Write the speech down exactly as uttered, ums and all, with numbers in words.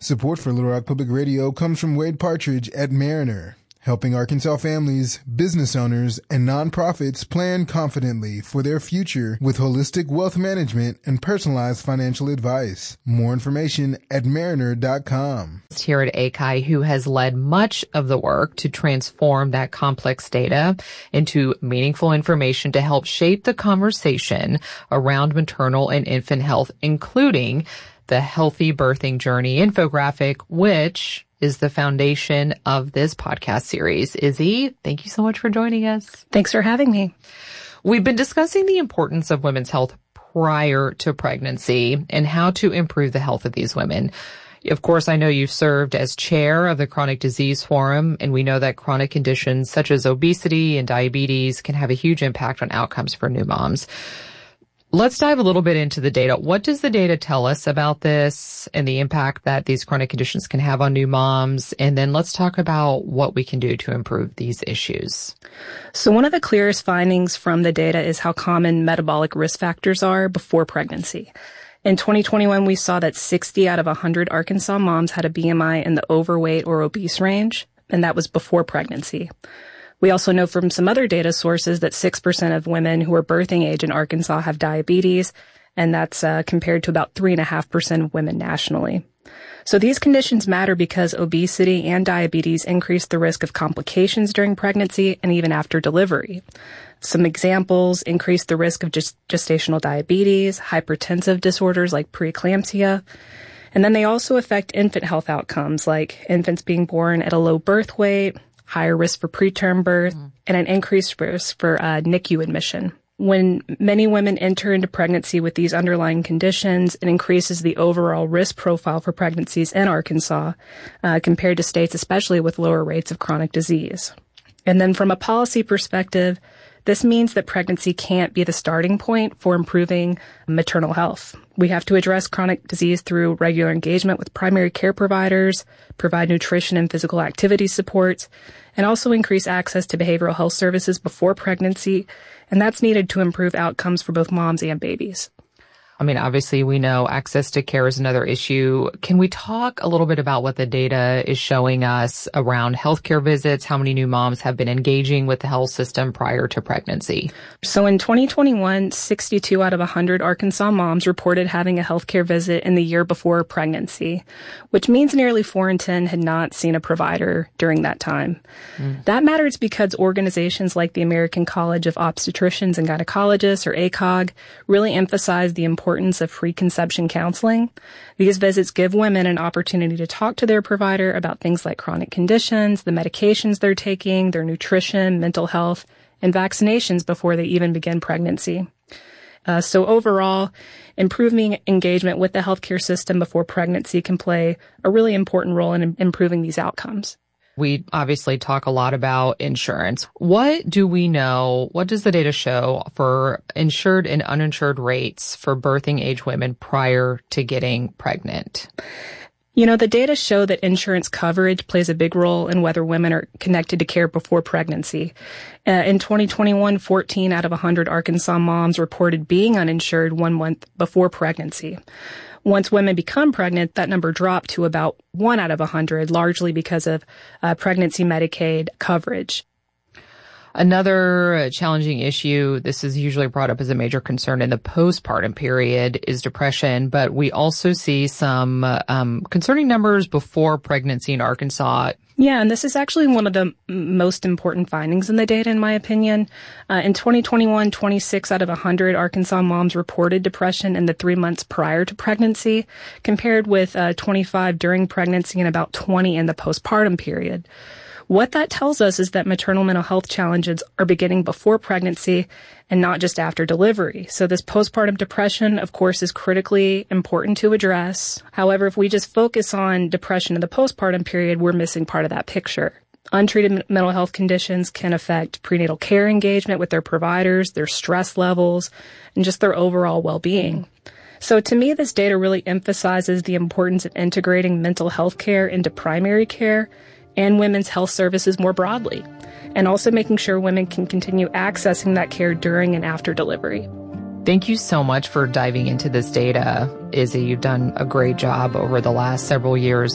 Support for Little Rock Public Radio comes from Wade Partridge at Mariner, helping Arkansas families, business owners, and nonprofits plan confidently for their future with holistic wealth management and personalized financial advice. More information at mariner dot com. Here at A C I, who has led much of the work to transform that complex data into meaningful information to help shape the conversation around maternal and infant health, including the Healthy Birthing Journey infographic, which is the foundation of this podcast series. Izzy, thank you so much for joining us. Thanks for having me. We've been discussing the importance of women's health prior to pregnancy and how to improve the health of these women. Of course, I know you've served as chair of the Chronic Disease Forum, and we know that chronic conditions such as obesity and diabetes can have a huge impact on outcomes for new moms. Let's dive a little bit into the data. What does the data tell us about this and the impact that these chronic conditions can have on new moms? And then let's talk about what we can do to improve these issues. So one of the clearest findings from the data is how common metabolic risk factors are before pregnancy. In twenty twenty-one, we saw that sixty out of one hundred Arkansas moms had a B M I in the overweight or obese range, and that was before pregnancy. We also know from some other data sources that six percent of women who are birthing age in Arkansas have diabetes, and that's uh, compared to about three point five percent of women nationally. So these conditions matter because obesity and diabetes increase the risk of complications during pregnancy and even after delivery. Some examples increase the risk of gest- gestational diabetes, hypertensive disorders like preeclampsia, and then they also affect infant health outcomes like infants being born at a low birth weight, higher risk for preterm birth, mm. and an increased risk for uh, N I C U admission. When many women enter into pregnancy with these underlying conditions, it increases the overall risk profile for pregnancies in Arkansas uh, compared to states, especially with lower rates of chronic disease. And then from a policy perspective, this means that pregnancy can't be the starting point for improving maternal health. We have to address chronic disease through regular engagement with primary care providers, provide nutrition and physical activity supports, and also increase access to behavioral health services before pregnancy, and that's needed to improve outcomes for both moms and babies. I mean, obviously, we know access to care is another issue. Can we talk a little bit about what the data is showing us around healthcare visits? How many new moms have been engaging with the health system prior to pregnancy? So in twenty twenty-one, sixty-two out of one hundred Arkansas moms reported having a healthcare visit in the year before pregnancy, which means nearly four in ten had not seen a provider during that time. Mm. That matters because organizations like the American College of Obstetricians and Gynecologists, or A C O G, really emphasize the importance importance of preconception counseling. These visits give women an opportunity to talk to their provider about things like chronic conditions, the medications they're taking, their nutrition, mental health, and vaccinations before they even begin pregnancy. Uh, so overall, improving engagement with the healthcare system before pregnancy can play a really important role in improving these outcomes. We obviously talk a lot about insurance. What do we know? What does the data show for insured and uninsured rates for birthing age women prior to getting pregnant? You know, the data show that insurance coverage plays a big role in whether women are connected to care before pregnancy. Uh, in twenty twenty-one, fourteen out of one hundred Arkansas moms reported being uninsured one month before pregnancy. Once women become pregnant, that number dropped to about one out of one hundred, largely because of uh, pregnancy Medicaid coverage. Another challenging issue, this is usually brought up as a major concern in the postpartum period, is depression, but we also see some um, concerning numbers before pregnancy in Arkansas. Yeah, and this is actually one of the m- most important findings in the data, in my opinion. Uh, in twenty twenty-one, twenty-six out of one hundred Arkansas moms reported depression in the three months prior to pregnancy, compared with uh, twenty-five during pregnancy and about twenty in the postpartum period. What that tells us is that maternal mental health challenges are beginning before pregnancy and not just after delivery. So this postpartum depression, of course, is critically important to address. However, if we just focus on depression in the postpartum period, we're missing part of that picture. Untreated mental health conditions can affect prenatal care engagement with their providers, their stress levels, and just their overall well-being. So to me, this data really emphasizes the importance of integrating mental health care into primary care and women's health services more broadly, and also making sure women can continue accessing that care during and after delivery. Thank you so much for diving into this data, Izzy. You've done a great job over the last several years